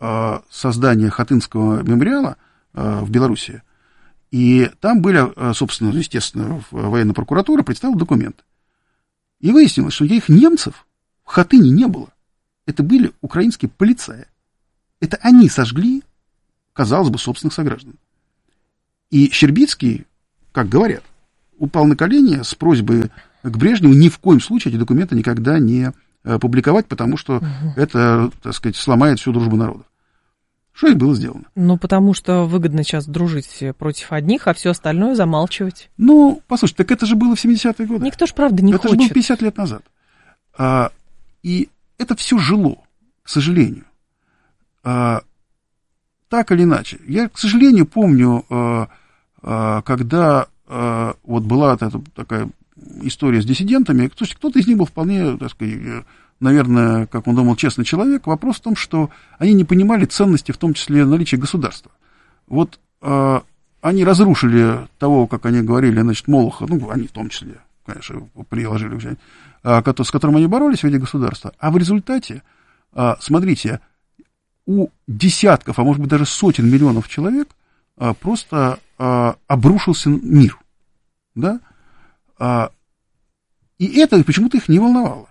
S14: создания Хатынского мемориала в Белоруссии. И там были, собственно, естественно, военная прокуратура представила документы. И выяснилось, что никаких немцев в Хатыне не было. Это были украинские полицаи. Это они сожгли, казалось бы, собственных сограждан. И Щербицкий, как говорят, упал на колени с просьбой к Брежневу ни в коем случае эти документы никогда не публиковать, потому что угу. это, так сказать, сломает всю дружбу народов. Что и было сделано.
S1: Ну, потому что выгодно сейчас дружить против одних, а все остальное замалчивать.
S14: Ну, послушайте, так это же было в семидесятые годы.
S1: Никто же, правда, не
S14: это
S1: хочет.
S14: Это же было пятьдесят лет назад. А, и это все жило, к сожалению. А, так или иначе. Я, к сожалению, помню, а, а, когда а, вот была эта такая история с диссидентами, кто-то из них был вполне, так сказать, наверное, как он думал, честный человек. Вопрос в том, что они не понимали ценности, в том числе наличия государства. Вот э, они разрушили того, как они говорили, значит, Молоха, ну, они в том числе, конечно, приложили, э, с которым они боролись в виде государства. А в результате, э, смотрите, у десятков, а может быть даже сотен миллионов человек э, просто э, обрушился мир. Да? Э, и это почему-то их не волновало.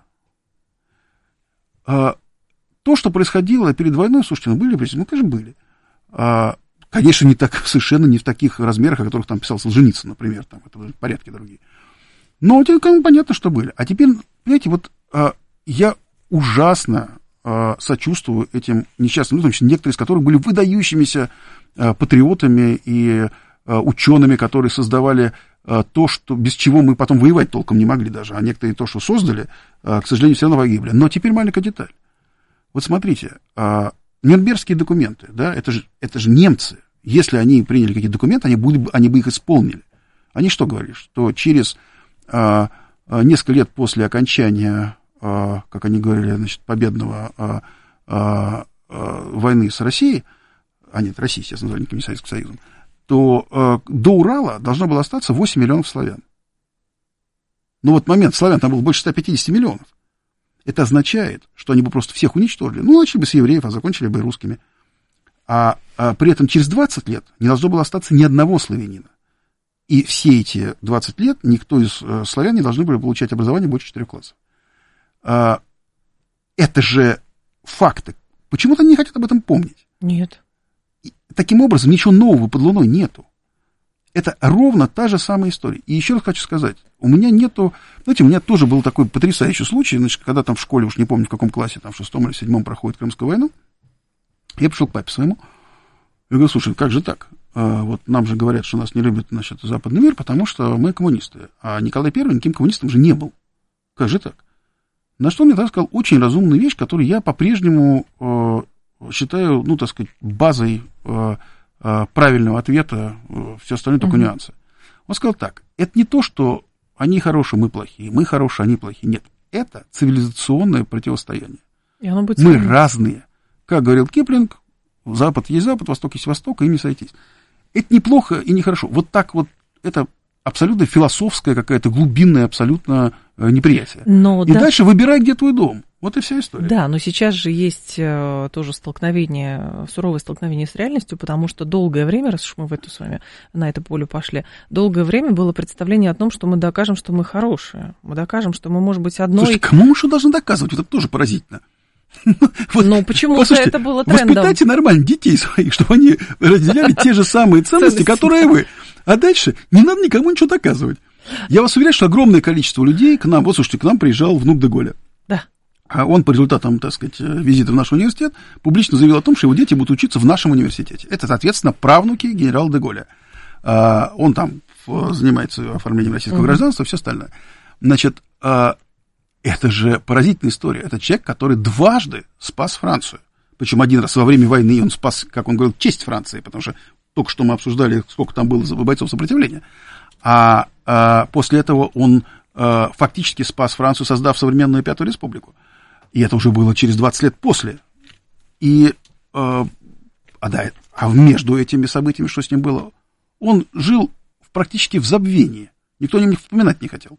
S14: А, то, что происходило перед войной, слушайте, ну были, ну, конечно, были. А, конечно, не так, совершенно не в таких размерах, о которых там писал Солженицын, например, там, это были порядки другие. Но кому понятно, что были. А теперь, понимаете, вот а, я ужасно а, сочувствую этим несчастным людям, некоторые из которых были выдающимися а, патриотами и а, учеными, которые создавали а, то, что, без чего мы потом воевать толком не могли даже, а некоторые то, что создали, к сожалению, все равно погибли. Но теперь маленькая деталь. Вот смотрите, Нюрнбергские документы, да, это же, это же немцы. Если они приняли какие-то документы, они, будут, они бы их исполнили. Они что говорили? Что через а, несколько лет после окончания, а, как они говорили, значит, победного а, а, а, войны с Россией, а нет, Россией, естественно, назвали не Советским Союзом, то а, до Урала должно было остаться восемь миллионов славян. Но вот момент славян, там было больше ста пятидесяти миллионов. Это означает, что они бы просто всех уничтожили. Ну, начали бы с евреев, а закончили бы и русскими. А, а при этом через двадцать лет не должно было остаться ни одного славянина. И все эти двадцать лет никто из э, славян не должны были получать образование больше четырех классов. А, это же факты. Почему-то они не хотят об этом помнить.
S1: Нет.
S14: И, таким образом, ничего нового под луной нету. Это ровно та же самая история. И еще раз хочу сказать, у меня нету... Знаете, у меня тоже был такой потрясающий случай, значит, когда там в школе, уж не помню, в каком классе, там в шестом или седьмом проходит Крымскую войну, я пришел к папе своему, и говорю, слушай, как же так? А, вот нам же говорят, что нас не любит, значит, западный мир, потому что мы коммунисты. А Николай Первый никаким коммунистом же не был. Как же так? На что он мне тогда сказал очень разумную вещь, которую я по-прежнему э, считаю, ну, так сказать, базой... Э, правильного ответа, все остальное только uh-huh. нюансы. Он сказал так, это не то, что они хорошие, мы плохие, мы хорошие, они плохие. Нет, это цивилизационное противостояние.
S1: И оно будет
S14: мы разные. Как говорил Киплинг, Запад есть Запад, Восток есть Восток, и им не сойтись. Это неплохо и нехорошо. Вот так вот, это абсолютно философское какое-то глубинное абсолютно неприятие.
S1: Но,
S14: и
S1: да.
S14: дальше выбирай, где твой дом. Вот и вся история.
S1: Да, но сейчас же есть э, тоже столкновение, суровое столкновение с реальностью, потому что долгое время, раз уж мы в эту с вами на это поле пошли, долгое время было представление о том, что мы докажем, что мы хорошие. Мы докажем, что мы, может быть, одной...
S14: Слушайте, кому мы что должны доказывать? Это тоже поразительно.
S1: Вот, но почему-то это было трендом.
S14: Воспитайте нормально детей своих, чтобы они разделяли те же самые ценности, которые вы. А дальше не надо никому ничего доказывать. Я вас уверяю, что огромное количество людей к нам, вот слушайте, к нам приезжал внук де Голля.
S1: Да.
S14: А он по результатам, так сказать, визита в наш университет публично заявил о том, что его дети будут учиться в нашем университете. Это, соответственно, правнуки генерала де Голля. А, он там занимается оформлением российского mm-hmm. гражданства и все остальное. Значит, а, это же поразительная история. Это человек, который дважды спас Францию. Причем один раз во время войны он спас, как он говорил, честь Франции, потому что только что мы обсуждали, сколько там было бойцов сопротивления. А, а после этого он а, фактически спас Францию, создав современную Пятую Республику. И это уже было через двадцать лет после. И, а, а, да, а между этими событиями, что с ним было, он жил практически в забвении. Никто о нем вспоминать не хотел.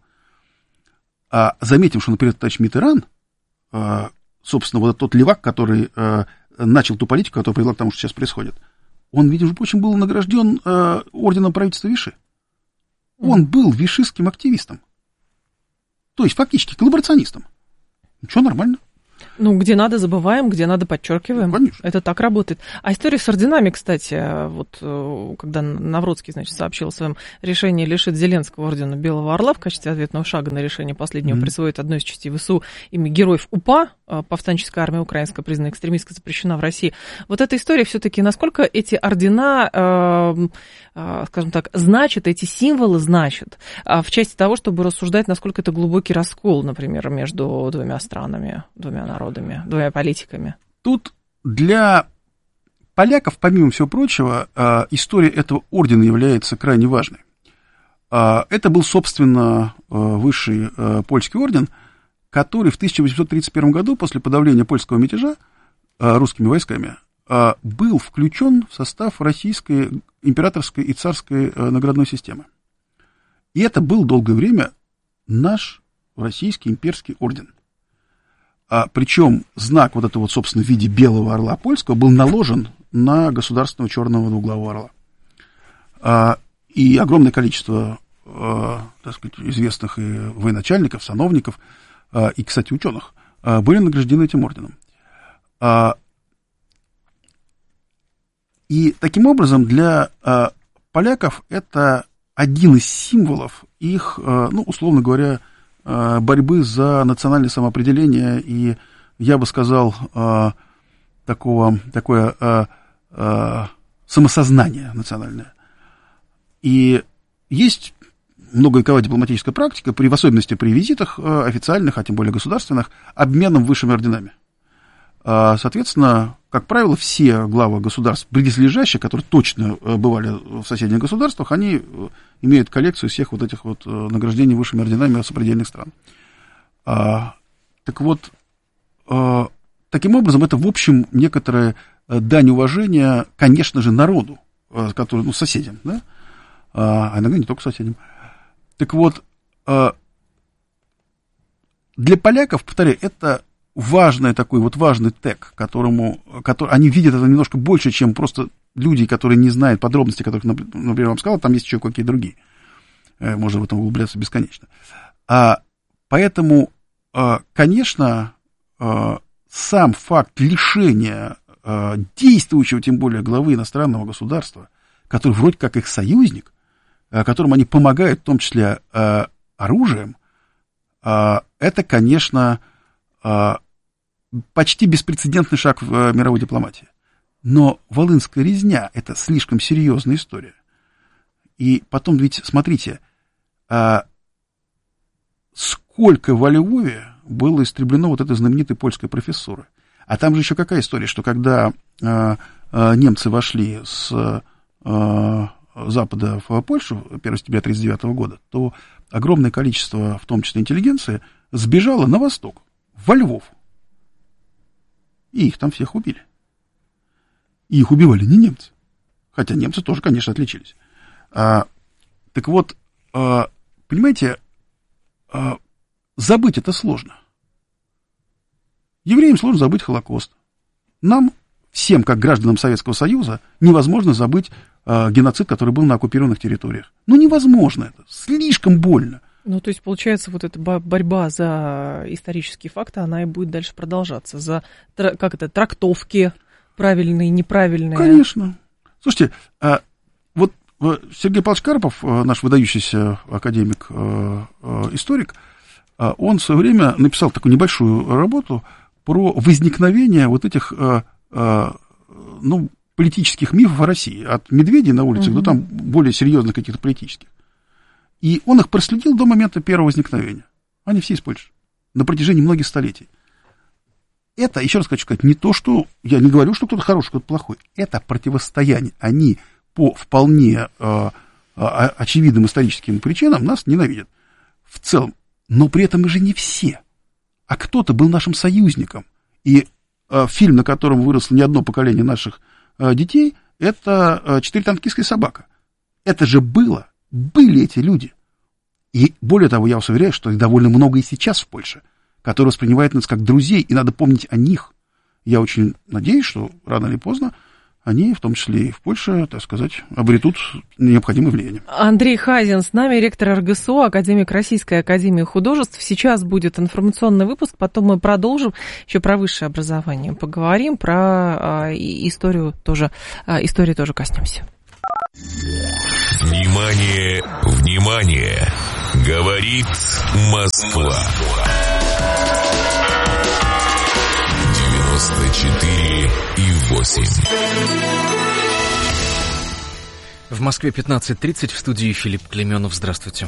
S14: А заметим, что, например, товарищ Миттеран, а, собственно, вот тот левак, который а, начал ту политику, которая привела к тому, что сейчас происходит, он, между прочим, был награжден э, орденом правительства Виши. Он был вишистским активистом. То есть, фактически, коллаборационистом. Ничего, нормально.
S1: Ну, где надо, забываем, где надо, подчеркиваем.
S14: Ну, конечно.
S1: Это так работает. А история с орденами, кстати, вот когда Навродский, значит, сообщил о своем решении лишить Зеленского ордена Белого Орла в качестве ответного шага на решение последнего, mm-hmm. присвоить одной из частей ВСУ имя героев УПА, повстанческая армия украинская, признана экстремистской, запрещена в России. Вот эта история все-таки, насколько эти ордена, э, э, скажем так, значат, эти символы значат, э, в части того, чтобы рассуждать, насколько это глубокий раскол, например, между двумя странами, двумя народами, двумя политиками.
S14: Тут для поляков, помимо всего прочего, э, история этого ордена является крайне важной. Э, это был, собственно, э, высший э, польский орден, который в тысяча восемьсот тридцать первом году, после подавления польского мятежа э, русскими войсками, э, был включен в состав российской императорской и царской э, наградной системы. И это был долгое время наш российский имперский орден. А, причем знак вот этого вот, собственно, в виде белого орла польского был наложен на государственного черного двуглавого орла. А, и огромное количество, а, так сказать, известных и военачальников, сановников, и, кстати, ученых, были награждены этим орденом. И таким образом для поляков это один из символов их, ну, условно говоря, борьбы за национальное самоопределение и, я бы сказал, такого, такое самосознание национальное. И есть многовековая дипломатическая практика, при, в особенности при визитах э, официальных, а тем более государственных, обменом высшими орденами. Э, соответственно, как правило, все главы государств, близлежащие, которые точно э, бывали в соседних государствах, они э, имеют коллекцию всех вот этих вот э, награждений высшими орденами сопредельных стран. Э, так вот, э, таким образом, это, в общем, некоторая э, дань уважения, конечно же, народу, э, который, ну, соседям, да, а иногда не только соседям. Так вот, для поляков, повторяю, это важный такой вот важный тег, которому, который, они видят это немножко больше, чем просто люди, которые не знают подробностей, которых, например, я вам сказал, там есть еще какие-то другие. Можно в этом углубляться бесконечно. А, поэтому, конечно, сам факт лишения действующего, тем более, главы иностранного государства, который вроде как их союзник, которым они помогают, в том числе э, оружием, э, это, конечно, э, почти беспрецедентный шаг в э, мировой дипломатии. Но Волынская резня – это слишком серьезная история. И потом, ведь, смотрите, э, сколько во Львове было истреблено вот этой знаменитой польской профессуры. А там же еще какая история, что когда э, э, немцы вошли с э, Запада в Польшу первого сентября тысяча девятьсот тридцать девятого года, то огромное количество, в том числе интеллигенции, сбежало на восток, во Львов. И их там всех убили. И их убивали не немцы. Хотя немцы тоже, конечно, отличились. А, так вот, а, понимаете, а, забыть это сложно. Евреям сложно забыть Холокост. Нам, всем, как гражданам Советского Союза, невозможно забыть э, геноцид, который был на оккупированных территориях. Ну, невозможно это. Слишком больно.
S1: Ну, то есть, получается, вот эта борьба за исторические факты, она и будет дальше продолжаться. За, как это, трактовки правильные, неправильные.
S14: Конечно. Слушайте, э, вот э, Сергей Павлович Карпов, э, наш выдающийся академик, э, э, историк, э, он в свое время написал такую небольшую работу про возникновение вот этих, э, э, ну, политических мифов о России. От медведей на улицах mm-hmm. до там более серьезных каких-то политических. И он их проследил до момента первого возникновения. Они все из Польши. На протяжении многих столетий. Это, еще раз хочу сказать, не то, что... Я не говорю, что кто-то хороший, кто-то плохой. Это противостояние. Они по вполне э, очевидным историческим причинам нас ненавидят. В целом. Но при этом мы же не все. А кто-то был нашим союзником. И э, фильм, на котором выросло не одно поколение наших э, детей, это э, «Четыре танкистская собака». Это же было. Были эти люди. И более того, я вас уверяю, что их довольно много и сейчас в Польше, которые воспринимают нас как друзей, и надо помнить о них. Я очень надеюсь, что рано или поздно они, в том числе и в Польше, так сказать, обретут необходимое влияние.
S1: Андрей Хазин с нами, ректор эр гэ эс о, академик Российской академии художеств. Сейчас будет информационный выпуск, потом мы продолжим еще про высшее образование. Поговорим про а, историю тоже, а, истории тоже коснемся.
S7: Внимание, внимание! Говорит Москва. девяносто четыре и восемь.
S8: В Москве пятнадцать тридцать, в студии Филипп Клеменов. Здравствуйте.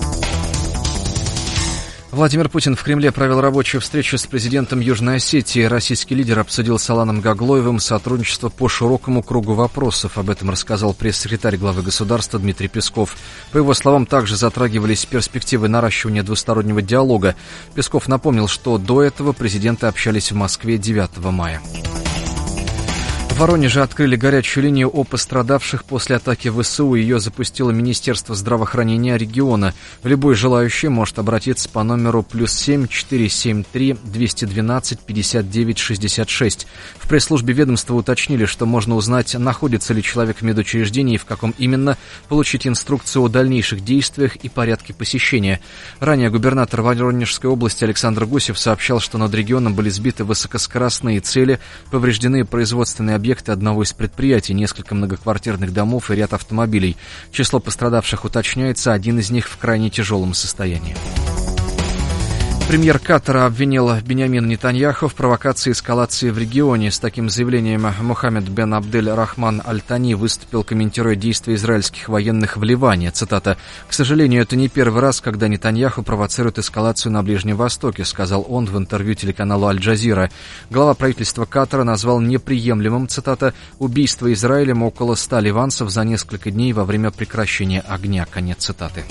S8: Владимир Путин в Кремле провел рабочую встречу с президентом Южной Осетии. Российский лидер обсудил с Аланом Гаглоевым сотрудничество по широкому кругу вопросов. Об этом рассказал пресс-секретарь главы государства Дмитрий Песков. По его словам, также затрагивались перспективы наращивания двустороннего диалога. Песков напомнил, что до этого президенты общались в Москве девятого мая. В Воронеже открыли горячую линию о пострадавших после атаки вэ эс у. Ее запустило Министерство здравоохранения региона. Любой желающий может обратиться по номеру плюс семь четыреста семьдесят три двести двенадцать пятьдесят девять шестьдесят шесть. В пресс-службе ведомства уточнили, что можно узнать, находится ли человек в медучреждении и в каком именно, получить инструкцию о дальнейших действиях и порядке посещения. Ранее губернатор Воронежской области Александр Гусев сообщал, что над регионом были сбиты высокоскоростные цели, повреждены производственные объекты одного из предприятий, несколько многоквартирных домов и ряд автомобилей. Число пострадавших уточняется, один из них в крайне тяжелом состоянии. Премьер Катара обвинил Биньямина Нетаньяху в провокации и эскалации в регионе. С таким заявлением Мохаммед бен Абдель-Рахман Аль-Тани выступил, комментируя действия израильских военных в Ливане. Цитата: «К сожалению, это не первый раз, когда Нетаньяху провоцирует эскалацию на Ближнем Востоке», сказал он в интервью телеканалу Аль-Джазира. Глава правительства Катара назвал неприемлемым, цитата, «убийство Израилем около ста ливанцев за несколько дней во время прекращения огня». Конец цитаты.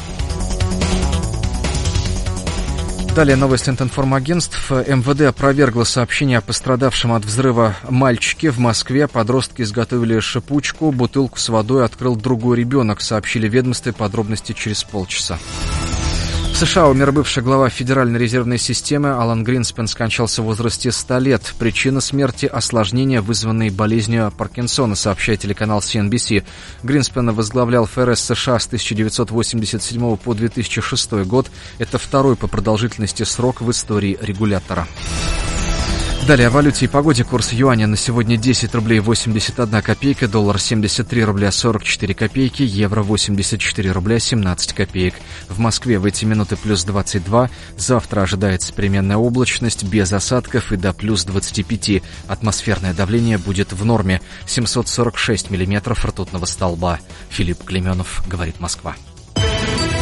S8: Далее новости от информагентств. эм вэ дэ опровергло сообщение о пострадавшем от взрыва мальчике в Москве. Подростки изготовили шипучку, бутылку с водой открыл другой ребенок, сообщили в ведомстве. Подробности через полчаса. В США умер бывший глава Федеральной резервной системы Алан Гринспен, скончался в возрасте ста лет. Причина смерти – осложнения, вызванные болезнью Паркинсона, сообщает телеканал си эн би си. Гринспен возглавлял эф эр эс США с тысяча девятьсот восемьдесят седьмого по две тысячи шестой год. Это второй по продолжительности срок в истории регулятора. Далее о валюте и погоде. Курс юаня на сегодня десять рублей восемьдесят одна копейка, доллар семьдесят три рубля сорок четыре копейки, евро восемьдесят четыре рубля семнадцать копеек. В Москве в эти минуты плюс двадцать два. Завтра ожидается переменная облачность, без осадков и до плюс двадцати пяти. Атмосферное давление будет в норме. семьсот сорок шесть миллиметров ртутного столба. Филипп Клеменов, говорит Москва.